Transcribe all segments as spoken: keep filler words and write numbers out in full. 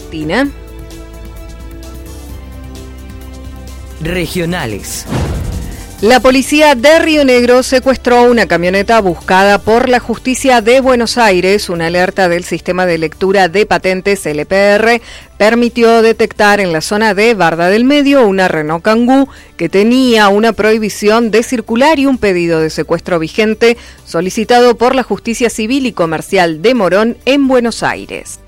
Cristina. Regionales. La policía de Río Negro secuestró una camioneta buscada por la justicia de Buenos Aires. Una alerta del sistema de lectura de patentes L P R permitió detectar en la zona de Barda del Medio una Renault Kangoo que tenía una prohibición de circular y un pedido de secuestro vigente solicitado por la Justicia Civil y Comercial de Morón en Buenos Aires.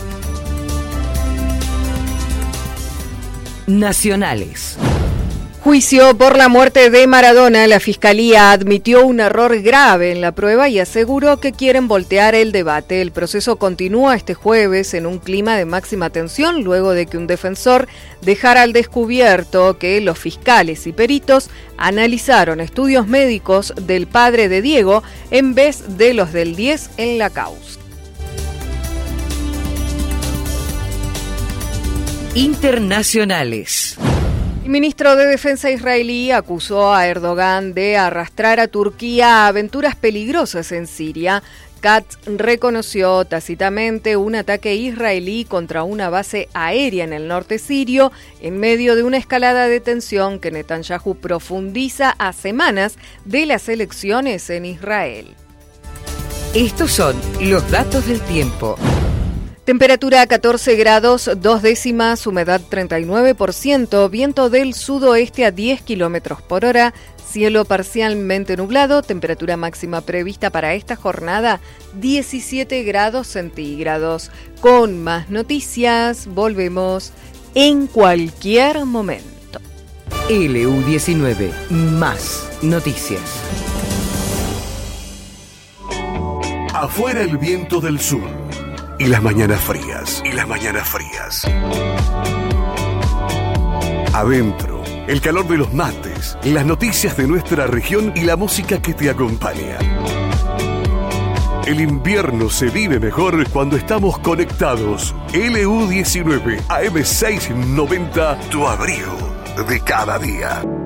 Nacionales. Juicio por la muerte de Maradona. La Fiscalía admitió un error grave en la prueba y aseguró que quieren voltear el debate. El proceso continúa este jueves en un clima de máxima tensión luego de que un defensor dejara al descubierto que los fiscales y peritos analizaron estudios médicos del padre de Diego en vez de los del diez en la causa. Internacionales. El ministro de Defensa israelí acusó a Erdogan de arrastrar a Turquía a aventuras peligrosas en Siria. Katz reconoció tácitamente un ataque israelí contra una base aérea en el norte sirio en medio de una escalada de tensión que Netanyahu profundiza a semanas de las elecciones en Israel. Estos son los datos del tiempo. Temperatura catorce grados, dos décimas, humedad treinta y nueve por ciento, viento del sudoeste a diez kilómetros por hora, cielo parcialmente nublado, temperatura máxima prevista para esta jornada diecisiete grados centígrados. Con más noticias, volvemos en cualquier momento. L U diecinueve, más noticias. Afuera el viento del sur. Y las mañanas frías, y las mañanas frías. Adentro, el calor de los mates, las noticias de nuestra región y la música que te acompaña. El invierno se vive mejor cuando estamos conectados. L U diecinueve, A M seiscientos noventa, tu abrigo de cada día.